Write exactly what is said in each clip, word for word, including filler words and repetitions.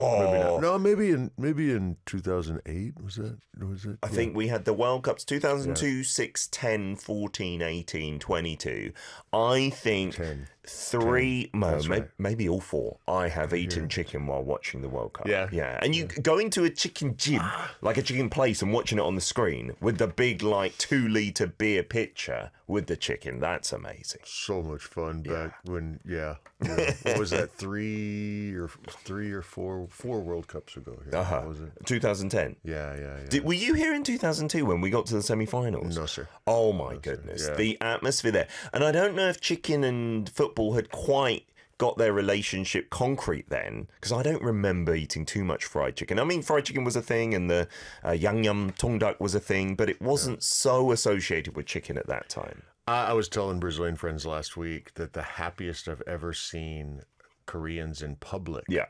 maybe Oh, not. No, maybe in maybe in two thousand eight was that? Was it? I Yeah. think we had the World Cups two thousand two, six, ten, fourteen, eighteen, twenty-two. I think ten. three, ten. no, That's may, right. maybe all four. I have eaten chicken while watching the World Cup. Yeah. Yeah. And you going to a chicken gym, like a chicken place, and watching it on the screen with the big, like, two litre beer pitcher with the chicken, that's amazing. So much fun back when, yeah. yeah. What was that? Three or three or four four World Cups ago here. Uh-huh. What was it? twenty ten. Yeah, yeah, yeah. Did, were you here in two thousand two when we got to the semi-finals? No, sir. Oh, my goodness. Yeah. The atmosphere there. And I don't know if chicken and football had quite got their relationship concrete then, because I don't remember eating too much fried chicken. I mean, fried chicken was a thing, and the uh, yang yum tong duck was a thing, but it wasn't yeah. so associated with chicken at that time. I, I was telling Brazilian friends last week that the happiest I've ever seen Koreans in public Yeah.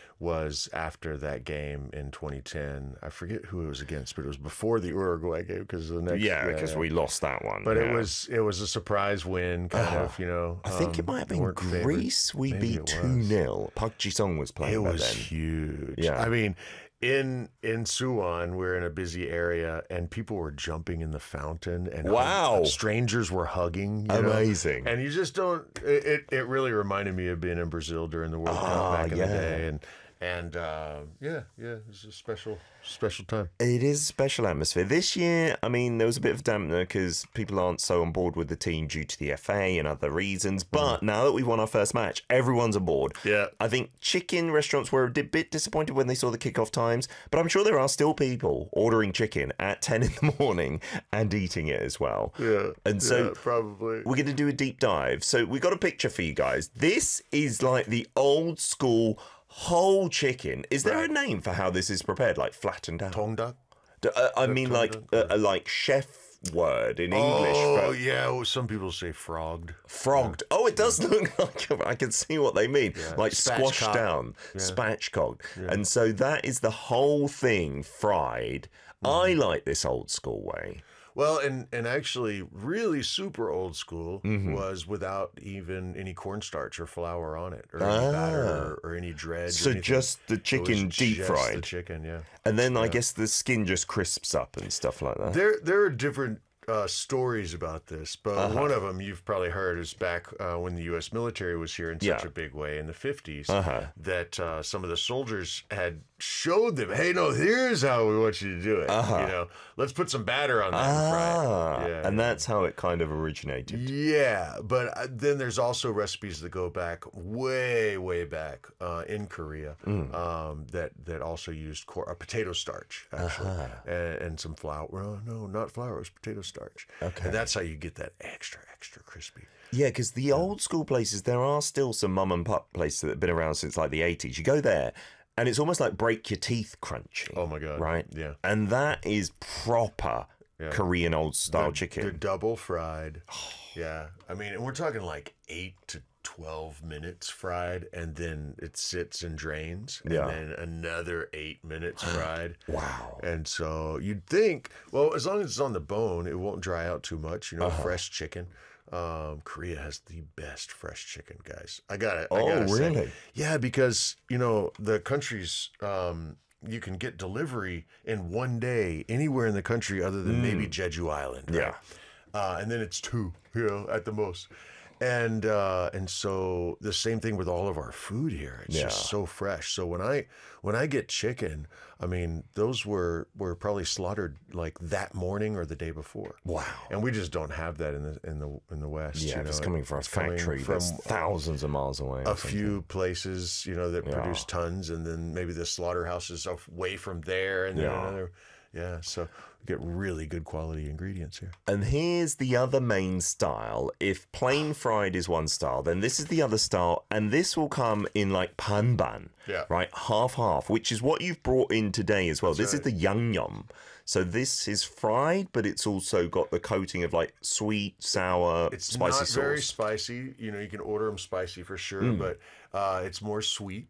was after that game in twenty ten. I forget who it was against, but it was before the Uruguay game because the next Yeah, because yeah, we lost that one. But yeah. it was it was a surprise win, kind Oh, of, you know. I think um, it might have they been weren't favored. Greece. We Maybe beat it two was. nil. Park Ji-sung was playing It back was then. huge. Yeah. I mean, in in Suwon, we're in a busy area, and people were jumping in the fountain, and Wow. hug- strangers were hugging. You know? Amazing. And you just don't. It, it it really reminded me of being in Brazil during the World Ah, Cup back in yeah. the day, and and uh, yeah, yeah, it was a special special time. It is a special atmosphere. This year, I mean, there was a bit of dampener because people aren't so on board with the team due to the F A and other reasons. But mm. now that we've won our first match, everyone's on board. Yeah. I think chicken restaurants were a bit disappointed when they saw the kickoff times, but I'm sure there are still people ordering chicken at ten in the morning and eating it as well. Yeah. And so yeah, probably. we're going to do a deep dive. So we got a picture for you guys. This is like the old school whole chicken. Is there Right. a name for how this is prepared? Like flattened out? Tong duck. D- Uh, I mean, tongue like duck, a, a like chef word in English. Oh for yeah, well, some people say frogged. frogged. Oh, it does look like I can see what they mean. Yeah. Like squashed Spatchcock. down, Yeah. spatchcocked. Yeah. And so that is the whole thing fried. Mm-hmm. I like this old school way. Well, and and actually, really super old school Mm-hmm. was without even any cornstarch or flour on it, or any batter, or, or any dredge. Ah. So or anything. just the It was chicken deep just fried. The chicken, yeah. And then I guess the skin just crisps up and stuff like that. There, there are different uh, stories about this, but Uh-huh. one of them you've probably heard is back uh, when the U S military was here in such Yeah. a big way in the fifties, Uh-huh. that uh, some of the soldiers had showed them, hey, no, here's how we want you to do it. You know, let's put some batter on that and fry Uh-huh. Ah, it. Yeah, and yeah. that's how it kind of originated. Yeah, but uh, then there's also recipes that go back way, way back uh, in Korea Mm. um, that that also used cor- uh, potato starch actually, Uh-huh. and, and some flour. Well, no, not flour. It was potato starch. Okay. and that's how you get that extra, extra crispy. Yeah, because the old school places, there are still some mum and pop places that have been around since like the eighties. You go there, and it's almost like break your teeth crunchy. Oh my god! Right? Yeah, And that is proper Yeah. Korean old style They're- chicken. They're double fried. Yeah, I mean, and we're talking like eight to twelve minutes fried, and then it sits and drains, and Yeah. then another eight minutes fried. Wow. And so you'd think, well, as long as it's on the bone, it won't dry out too much. You know, Uh-huh. fresh chicken. Um, Korea has the best fresh chicken, guys. I got it. Oh, I gotta say. really? Yeah, because you know the country's. Um, you can get delivery in one day anywhere in the country other than maybe Jeju Island. Right? Mm. Yeah. Uh, and then it's two, you know, at the most. And uh, and so the same thing with all of our food here. It's Yeah. just so fresh. So when I when I get chicken, I mean those were were probably slaughtered like that morning or the day before. Wow. And we just don't have that in the in the in the West. Yeah, you if it's know. coming from a It's coming factory from that's thousands of miles away. or a something. few places, you know, that Yeah. produce tons, and then maybe the slaughterhouse is away from there, and then Yeah. another. Yeah, so we get really good quality ingredients here. And here's the other main style. If plain fried is one style, then this is the other style. And this will come in like panban, Yeah. right? Half half, which is what you've brought in today as well. this right. is the yangnyeom. So this is fried, but it's also got the coating of like sweet, sour, It's spicy not sauce. very spicy. You know, you can order them spicy for sure, Mm. but uh, it's more sweet.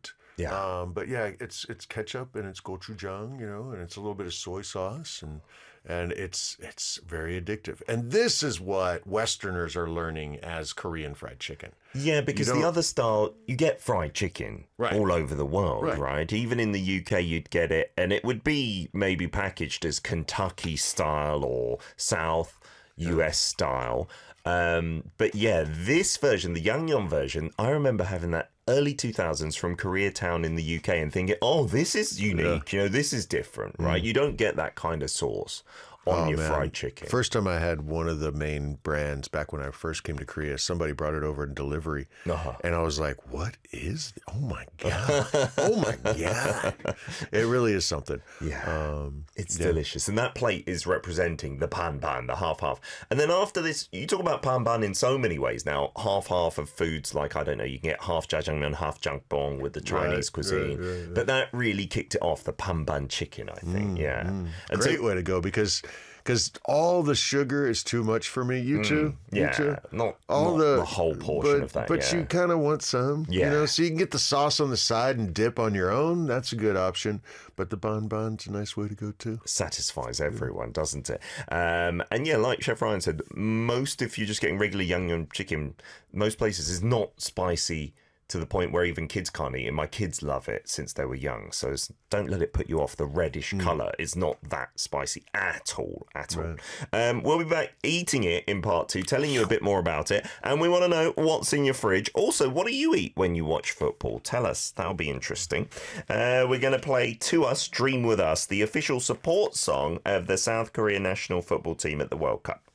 Yeah. Um, but yeah, it's it's ketchup and it's gochujang, you know, and it's a little bit of soy sauce, and and it's it's very addictive. And this is what Westerners are learning as Korean fried chicken. Yeah, because the don't- other style, you get fried chicken Right. all over the world, right. Right. Even in the U K, you'd get it, and it would be maybe packaged as Kentucky style or South U S style. Um, but yeah, this version, the Yangnyeom version, I remember having that early two thousands from Koreatown in the U K and thinking, oh, this is unique. You know, this is different, right? You don't get that kind of sauce on Oh, your man. fried chicken. First time I had one of the main brands back when I first came to Korea, somebody brought it over in delivery. Uh-huh. And I was like, what is th- Oh my God. Oh my God. It really is something. Yeah, Um, it's delicious. And that plate is representing the pan pan, the half-half. And then after this, you talk about pan pan in so many ways now. Half-half of foods like, I don't know, you can get half jjajangmyeon, half jangpyeong with the Chinese Right, cuisine. right, right, right. But that really kicked it off, the pan pan chicken, I think. yeah. And Great so, way to go, because because all the sugar is too much for me. You too? You yeah, too? not, All not the, the, whole portion but, of that, But yeah. you kind of want some, Yeah. you know, so you can get the sauce on the side and dip on your own. That's a good option. But the bon bon's a nice way to go too. Satisfies everyone, doesn't it? Um, and yeah, like Chef Ryan said, most, if you're just getting regular Yangnyeom chicken, most places is not spicy to the point where even kids can't eat it. My kids love it since they were young, so it's- don't let it put you off the reddish colour. It's not that spicy at all, at all. Um, we'll be back eating it in part two, telling you a bit more about it, and we want to know what's in your fridge. Also, what do you eat when you watch football? Tell us. That'll be interesting. Uh, we're going to play To Us, Dream With Us, the official support song of the South Korea national football team at the World Cup.